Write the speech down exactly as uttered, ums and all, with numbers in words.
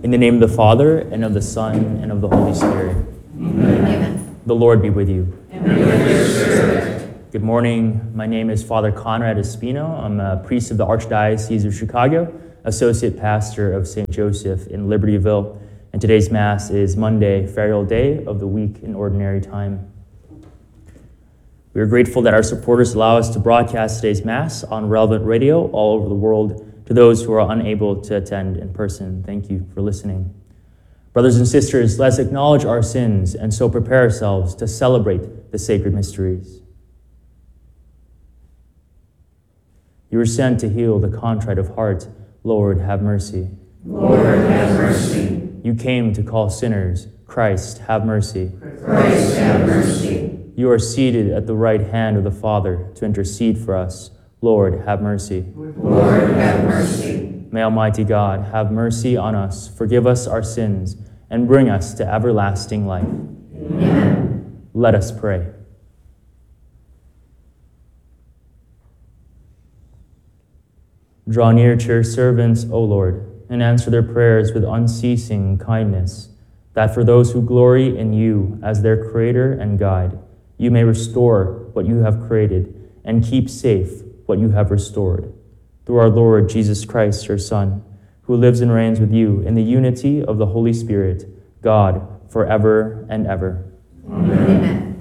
In the name of the Father, and of the Son, and of the Holy Spirit. Amen. The Lord be with you. And with your spirit. Good morning. My name is Father Conrad Espino. I'm a priest of the Archdiocese of Chicago, associate pastor of Saint Joseph in Libertyville, and today's Mass is Monday, ferial day of the week in Ordinary Time. We are grateful that our supporters allow us to broadcast today's Mass on relevant radio all over the world to those who are unable to attend in person. Thank you for listening. Brothers and sisters, let's acknowledge our sins and so prepare ourselves to celebrate the sacred mysteries. You were sent to heal the contrite of heart. Lord, have mercy. Lord, have mercy. You came to call sinners. Christ, have mercy. Christ, have mercy. You are seated at the right hand of the Father to intercede for us. Lord, have mercy. Lord, have mercy. May Almighty God have mercy on us, forgive us our sins, and bring us to everlasting life. Amen. Let us pray. Draw near to your servants, O Lord, and answer their prayers with unceasing kindness, that for those who glory in you as their Creator and Guide, you may restore what you have created and keep safe what you have restored. Through our Lord Jesus Christ, your Son, who lives and reigns with you in the unity of the Holy Spirit, God, forever and ever. Amen.